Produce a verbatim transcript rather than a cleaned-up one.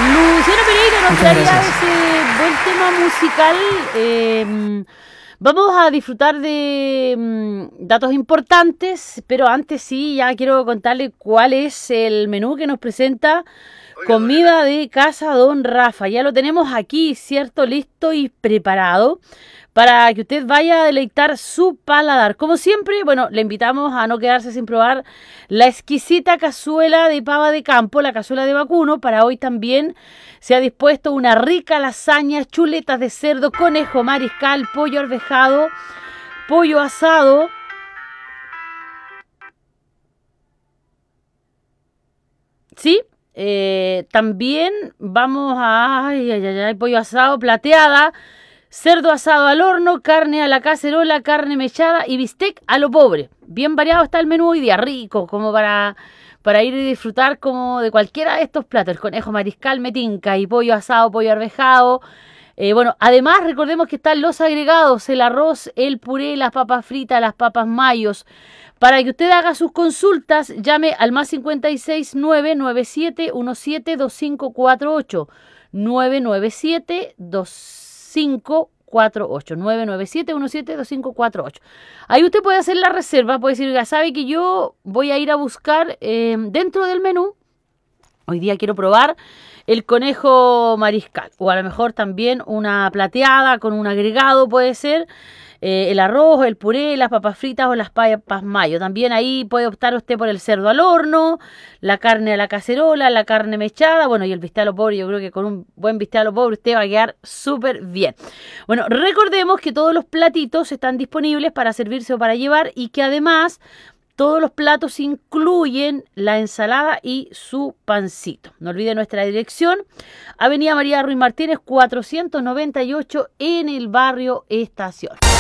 Luciano Pereira nos Muchas traía gracias. ese buen tema musical. eh, vamos a disfrutar de mm, datos importantes, pero antes sí, ya quiero contarle cuál es el menú que nos presenta Comida de Casa Don Rafa. Ya lo tenemos aquí, ¿cierto? Listo y preparado para que usted vaya a deleitar su paladar. Como siempre, bueno, le invitamos a no quedarse sin probar la exquisita cazuela de pava de campo, la cazuela de vacuno. Para hoy también se ha dispuesto una rica lasaña, chuletas de cerdo, conejo mariscal, pollo arvejado, pollo asado. ¿Sí? Eh, también vamos a... Ay, ay, ay, ay, pollo asado, plateada, cerdo asado al horno, carne a la cacerola, carne mechada y bistec a lo pobre. Bien variado está el menú hoy día, rico, como para, para ir y disfrutar como de cualquiera de estos platos. El conejo mariscal, metinca y pollo asado, pollo arvejado. Eh, bueno, además recordemos que están los agregados, el arroz, el puré, las papas fritas, las papas mayos. Para que usted haga sus consultas, llame al más cincuenta y seis, nueve nueve siete, diecisiete, veinticinco cuarenta y ocho. nueve nueve siete, veinticinco cuarenta y ocho. nueve nueve siete, diecisiete, veinticinco cuarenta y ocho. Ahí usted puede hacer la reserva, puede decir, ya sabe que yo voy a ir a buscar eh, dentro del menú. Hoy día quiero probar el conejo mariscal, o a lo mejor también una plateada con un agregado puede ser, eh, el arroz, el puré, las papas fritas o las papas mayo. También ahí puede optar usted por el cerdo al horno, la carne a la cacerola, la carne mechada, bueno, y el bistec a lo pobre. Yo creo que con un buen bistec a lo pobre usted va a quedar súper bien. Bueno, recordemos que todos los platitos están disponibles para servirse o para llevar y que además todos los platos incluyen la ensalada y su pancito. No olvide nuestra dirección, Avenida María Ruiz Martínez, cuatrocientos noventa y ocho en el barrio Estación.